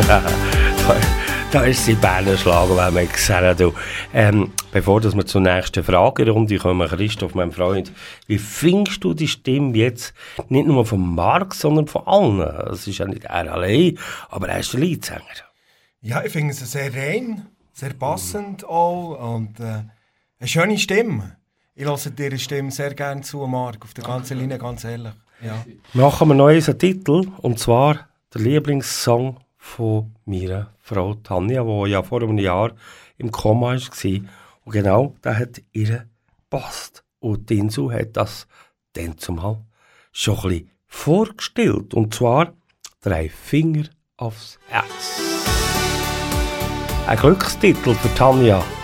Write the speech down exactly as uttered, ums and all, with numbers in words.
da, da ist sie Berner Schlager, wenn man gesehen du. Ähm, bevor dass wir zur nächsten Fragerunde kommen, Christoph, mein Freund, wie findest du die Stimme jetzt nicht nur von Marc, sondern von allen? Es ist ja nicht er allein, aber er ist der Leadsänger. Ja, ich finde es sehr rein, sehr passend mhm. auch und äh, eine schöne Stimme. Ich höre dir Stimme sehr gerne zu, Marc, auf der ganzen Linie, ganz ehrlich. Ja. Machen wir noch einen Titel, und zwar der Lieblingssong von meiner Frau Tanja, die ja vor einem Jahr im Koma war. Und genau, der hat ihr gepasst. Und die Insel hat das dann zumal schon ein bisschen vorgestellt. Und zwar «Drei Finger aufs Herz». Ein Glückstitel für Tanja.